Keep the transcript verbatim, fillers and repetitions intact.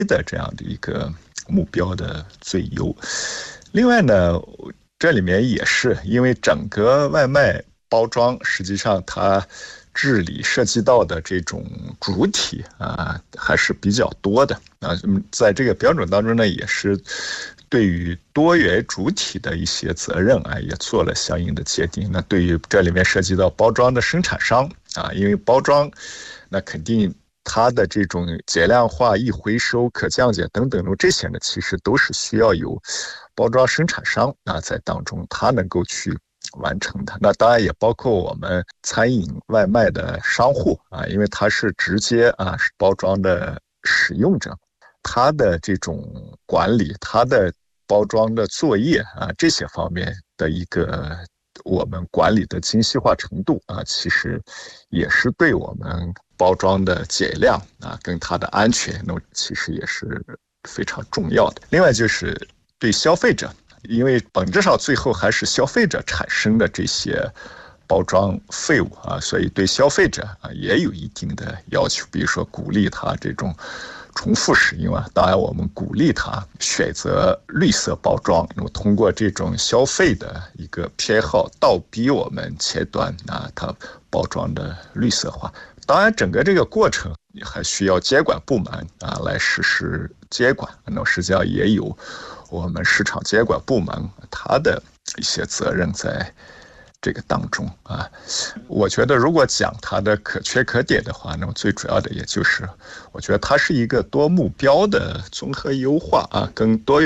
的这样的一个目标的最优。另外呢，这里面也是因为整个外卖包装实际上它治理涉及到的这种主体啊还是比较多的啊，在这个标准当中呢，也是对于多元主体的一些责任啊，也做了相应的界定。那对于这里面涉及到包装的生产商啊，因为包装那肯定它的这种减量化、易回收、可降解等等的这些呢，其实都是需要有包装生产商啊在当中，它能够去完成的。那当然也包括我们餐饮外卖的商户啊，因为它是直接啊包装的使用者，它的这种管理，它的包装的作业啊这些方面的一个我们管理的精细化程度啊，其实也是对我们包装的减量啊跟它的安全，那其实也是非常重要的。另外就是对消费者，因为本质上最后还是消费者产生的这些包装废物啊，所以对消费者啊也有一定的要求，比如说鼓励他这种重复使用啊，当然我们鼓励他选择绿色包装，那么通过这种消费的一个偏好，倒逼我们前端啊，它包装的绿色化。当然，整个这个过程还需要监管部门啊来实施监管，那么实际上也有我们市场监管部门它的一些责任在这个当中啊。我觉得如果讲它的可圈可点的话，那么最主要的也就是我觉得它是一个多目标的综合优化啊，跟多元